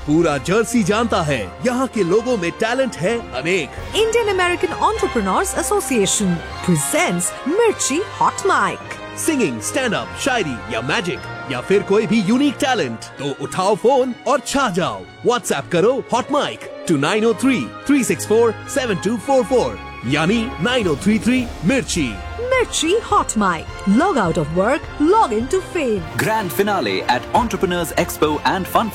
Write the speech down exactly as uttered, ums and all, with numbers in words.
पूरा जर्सी जानता है यहाँ के लोगों में टैलेंट है अनेक। Indian American Entrepreneurs Association presents Mirchi Hot Mic. Singing, stand up, शायरी या मैजिक या फिर कोई भी यूनिक टैलेंट, तो उठाओ फोन और छा जाओ। व्हाट्सएप करो hot mic to nine O three three six four seven to four four यानी नाइन ओ थ्री थ्री मिर्ची। Mirchi Hot Mic. Log out of work, log into fame. Grand finale at Entrepreneurs Expo and Fun